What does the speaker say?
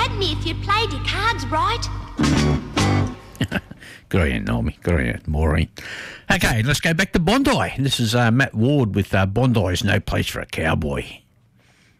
had me if you'd played your cards right. Good on you, Naomi. Good on you, Maureen. Okay, let's go back to Bondi. This is Matt Ward with Bondi's No Place for a Cowboy.